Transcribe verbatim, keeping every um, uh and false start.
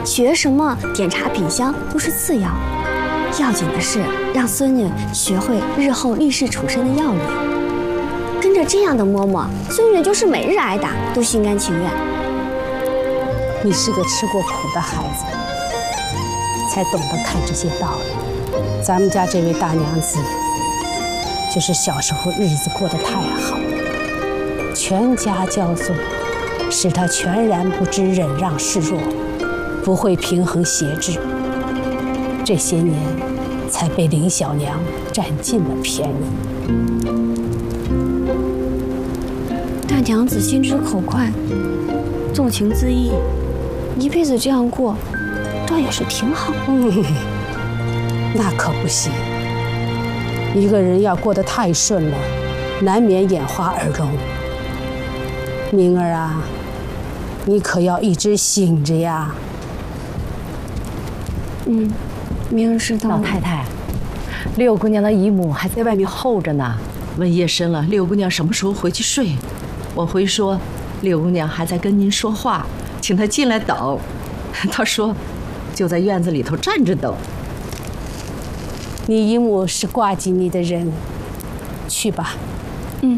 学什么点茶品香都是次要，要紧的是让孙女学会日后立世处身的要领。跟着这样的嬷嬷，孙女就是每日挨打都心甘情愿。 你是个吃过苦的孩子，才懂得看这些道理。咱们家这位大娘子，就是小时候日子过得太好，全家骄纵，使她全然不知忍让示弱，不会平衡节制。这些年，才被林小娘占尽了便宜。 大娘子心直口快，纵情恣意，一辈子这样过，倒也是挺好。 嗯，那可不行。一个人要过得太顺了，难免眼花耳聋。明儿啊，你可要一直醒着呀。 嗯，明儿知道了。 老太太，六姑娘的姨母还在外面候着呢。 问夜深了，六姑娘什么时候回去睡？我回说，六姑娘还在跟您说话，请她进来等。她说，就在院子里头站着等。 你姨母是挂记你的人，去吧。